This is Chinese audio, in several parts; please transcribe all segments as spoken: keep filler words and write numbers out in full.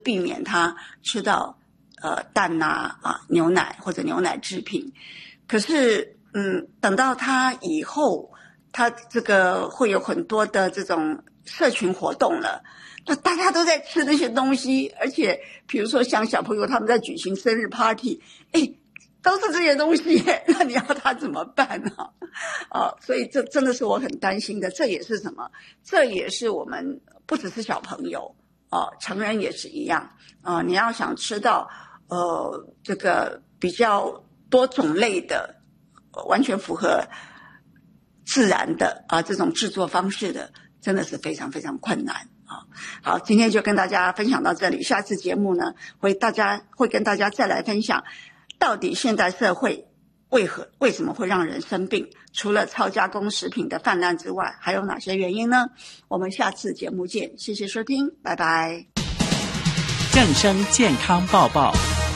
避免他吃到呃蛋呐 啊, 啊牛奶或者牛奶制品。可是嗯，等到他以后，他这个会有很多的这种社群活动了，那大家都在吃那些东西，而且比如说像小朋友他们在举行生日 party， 诶都是这些东西，那你要他怎么办呢？啊，所以这真的是我很担心的。这也是什么？这也是我们不只是小朋友啊，成人也是一样啊。你要想吃到呃这个比较多种类的，完全符合自然的啊这种制作方式的，真的是非常非常困难啊。好，今天就跟大家分享到这里，下次节目呢会大家会跟大家再来分享。到底现代社会为何为什么会让人生病？除了超加工食品的泛滥之外，还有哪些原因呢？我们下次节目见，谢谢收听，拜拜。 正声健康报报。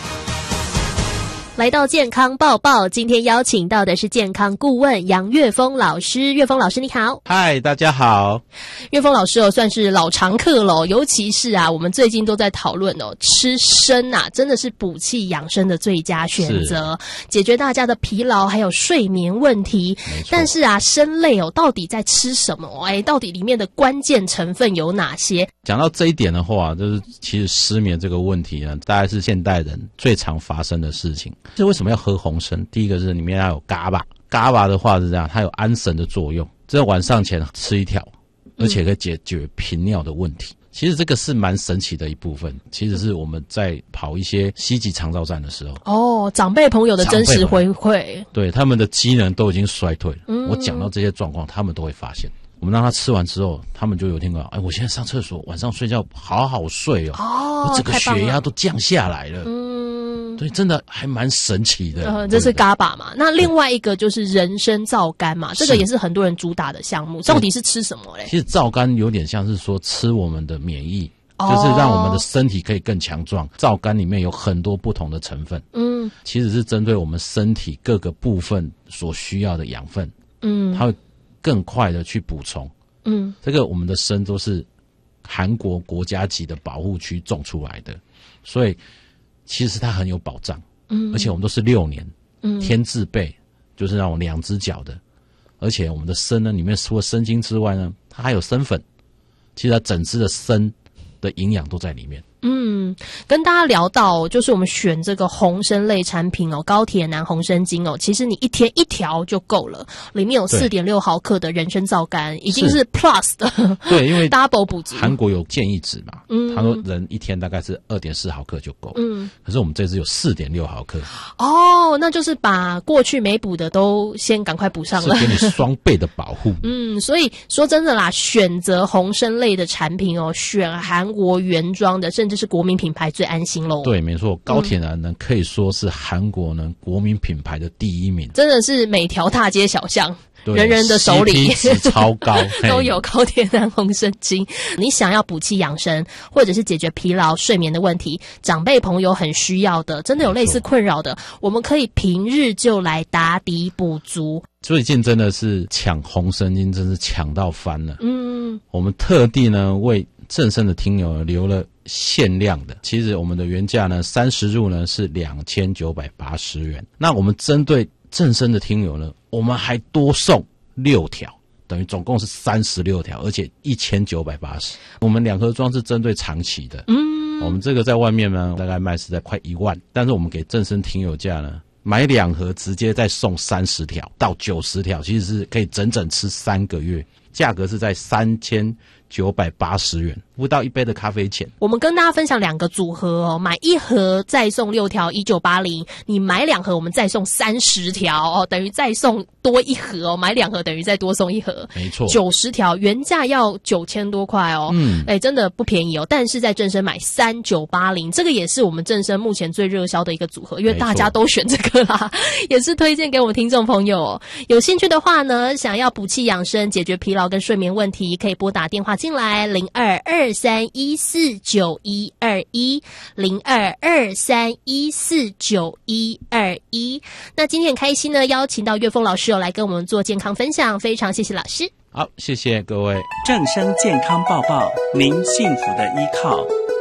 来到健康报报，今天邀请到的是健康顾问杨岳峰老师。岳峰老师你好。 嗨，大家好。 岳峰老师哦，算是老常客了，尤其是啊，我们最近都在讨论哦，吃参啊，真的是补气养生的最佳选择，解决大家的疲劳还有睡眠问题。但是啊，参类哦，到底在吃什么？哎，到底里面的关键成分有哪些？ 讲到这一点的话，就是其实失眠这个问题呢，大概是现代人最常发生的事情。这为什么要喝红参？第一个是里面要有 G A B A，G A B A 的话是这样，它有安神的作用，这晚上前吃一条，而且可以解决频尿的问题。嗯，其实这个是蛮神奇的一部分，其实是我们在跑一些西级长照站的时候， 哦，长辈朋友的真实回馈， 对，他们的机能都已经衰退了。嗯，我讲到这些状况，他们都会发现。我们让他吃完之后，他们就有听到，哎，我现在上厕所，晚上睡觉好好睡哦，哦，我整个血压都降下来了。嗯，对，真的还蛮神奇的。呃， 这是 G A B A 嘛？那另外一个就是人参皂苷嘛，这个也是很多人主打的项目。到底是吃什么嘞？ 其实皂苷有点像是说吃我们的免疫，哦，就是让我们的身体可以更强壮。皂苷里面有很多不同的成分，嗯，其实是针对我们身体各个部分所需要的养分，嗯，它会更快的去补充。嗯，这个我们的参都是韩国国家级的保护区种出来的，所以其实它很有保障。嗯，而且我们都是六年，嗯，天字辈，就是那种两只脚的，而且我们的参呢，里面除了参精之外呢，它还有参粉，其实它整只的参的营养都在里面。 嗯，跟大家聊到就是我们选这个红参类产品哦，高铁南红参精哦，其实你一天一条就够了，里面有 四点六 毫克的人参皂苷，已经是 plus 的， 对，因为 double 补足。韩国有建议值嘛，嗯，他说人一天大概是 二点四 毫克就够，嗯，可是我们这支有 四点六 毫克。 哦，那就是把过去没补的都先赶快补上了， 是给你双倍的保护。 嗯，所以说真的啦，选择红参类的产品哦，选韩国原装的，甚至是国民品牌最安心咯。 对，没错，高铁南呢，嗯，可以说是韩国呢国民品牌的第一名， 真的是每条大街小巷人人的手里 C P 值超高都有高铁南红参精。你想要补气养生，或者是解决疲劳睡眠的问题，长辈朋友很需要的，真的有类似困扰的，我们可以平日就来打底补足。 最近真的是抢红参精，真是抢到翻了。嗯，我们特地呢为正声的听友留了限量的，其实我们的原价呢三十入呢是两千九百八十元，那我们针对正声的听友呢，我们还多送六条，等于总共是三十六条，而且一千九百八十。我们两盒装是针对长期的，嗯，我们这个在外面呢大概卖是在快一万，但是我们给正声听友价呢，买两盒直接再送三十条到九十条，其实是可以整整吃三个月，价格是在三千九百八十元，不到一杯的咖啡钱。 我们跟大家分享两个组合哦，买一盒再送六条一九八零，你买两盒我们再送三十条哦，等于再送多一盒哦，买两盒等于再多送一盒， 没错， 九十条，原价要九千多块哦，嗯，哎，真的不便宜哦。但是在正声买三九八零，这个也是我们正声目前最热销的一个组合，因为大家都选这个啦，也是推荐给我们听众朋友哦。有兴趣的话呢，想要补气养生，解决疲劳跟睡眠问题，可以拨打电话进来零二二三一四九一二一零二二三一四九一二一。那今天很开心呢，邀请到岳峰老师有来跟我们做健康分享，非常谢谢老师。 好，谢谢各位。 正声健康报报，您幸福的依靠。